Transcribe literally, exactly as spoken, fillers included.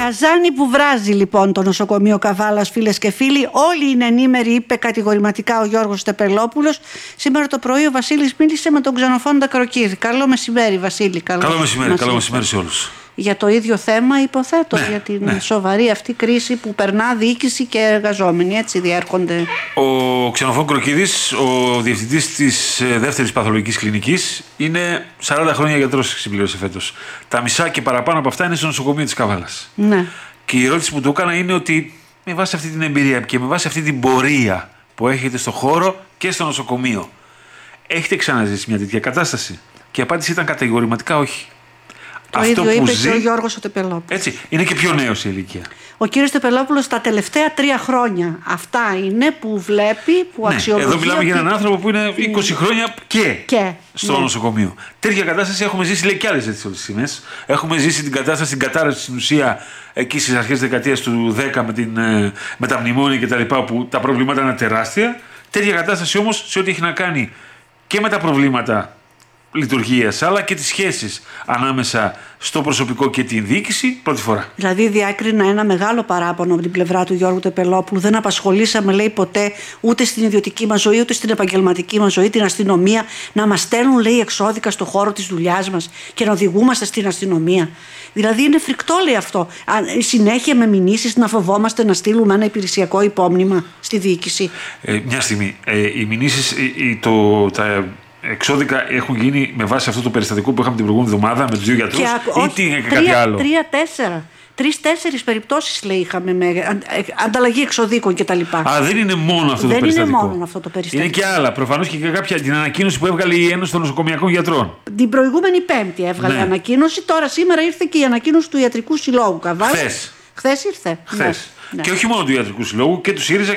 Καζάνι που βράζει λοιπόν το νοσοκομείο Καβάλας, φίλες και φίλοι. Όλοι είναι ενήμεροι, είπε κατηγορηματικά ο Γιώργος Τεπελόπουλος. Σήμερα το πρωί ο Βασίλης μίλησε με τον Ξενοφόντα Κροκίδη. Καλό μεσημέρι, Βασίλη. Καλό, καλό μεσημέρι, καλό μεσημέρι σε όλους. Για το ίδιο θέμα, υποθέτω, ναι, για την ναι. σοβαρή αυτή κρίση που περνά διοίκηση και εργαζόμενοι, έτσι διέρχονται. Ο Ξενοφών Κροκίδης, ο διευθυντής της δεύτερης παθολογικής κλινικής, είναι σαράντα χρόνια γιατρός, συμπλήρωσε φέτος. Τα μισά και παραπάνω από αυτά είναι στο νοσοκομείο της Καβάλας. Ναι. Και η ερώτηση που του έκανα είναι ότι με βάση αυτή την εμπειρία και με βάση αυτή την πορεία που έχετε στο χώρο και στο νοσοκομείο, έχετε ξαναζήσει μια τέτοια κατάσταση? Και η απάντηση ήταν κατηγορηματικά όχι. Το Αυτό ίδιο που είπε ζει, και ο Γιώργος ο Τεπελόπουλος. Έτσι, είναι και πιο νέος η ηλικία. Ο κύριος Τεπελόπουλος τα τελευταία τρία χρόνια. Αυτά είναι που βλέπει, που ναι, αξιολογεί. Εδώ μιλάμε ότι... για έναν άνθρωπο που είναι είκοσι χρόνια και, και στο ναι. νοσοκομείο. Τέτοια κατάσταση έχουμε ζήσει, λέει, κι άλλες τέτοιες στιγμές. Έχουμε ζήσει την κατάσταση, την κατάρρευση στην ουσία εκεί στις αρχές της δεκαετίας του δέκα με, την, με τα μνημόνια κτλ. Που τα προβλήματα είναι τεράστια. Τέτοια κατάσταση όμως σε ό,τι έχει να κάνει και με τα προβλήματα λειτουργίας, αλλά και τις σχέσεις ανάμεσα στο προσωπικό και την διοίκηση, πρώτη φορά. Δηλαδή, διάκρινα ένα μεγάλο παράπονο από την πλευρά του Γιώργου Τεπελόπουλου. Δεν απασχολήσαμε, λέει, ποτέ ούτε στην ιδιωτική μας ζωή, ούτε στην επαγγελματική μας ζωή την αστυνομία να μας στέλνουν, λέει, εξώδικα στο χώρο της δουλειάς μας και να οδηγούμαστε στην αστυνομία. Δηλαδή, είναι φρικτό, λέει αυτό. Συνέχεια με μηνύσεις να φοβόμαστε να στείλουμε ένα υπηρεσιακό υπόμνημα στη διοίκηση. Ε, μια στιγμή. Ε, οι μηνύσεις, το, τα εξώδικα έχουν γίνει με βάση αυτό το περιστατικό που είχαμε την προηγούμενη εβδομάδα με τους δύο γιατρούς, ή τι, κάτι τρία, άλλο? Τρία-τέσσερα. Τρεις-τέσσερις περιπτώσεις, λέει, είχαμε με ανταλλαγή εξωδίκων κτλ. Α, δεν είναι μόνο αυτό δεν το περιστατικό. Δεν είναι μόνο αυτό το περιστατικό. Είναι και άλλα. Προφανώς και κάποια την ανακοίνωση που έβγαλε η Ένωση των Νοσοκομιακών Γιατρών. Την προηγούμενη Πέμπτη έβγαλε ναι. ανακοίνωση. Τώρα σήμερα ήρθε και η ανακοίνωση του Ιατρικού Συλλόγου Καβάλας. Χθες. Χθες ήρθε. Χθες. Ναι. Και όχι μόνο του Ιατρικού Συλλόγου και του ΣΥΡΙΖΑ.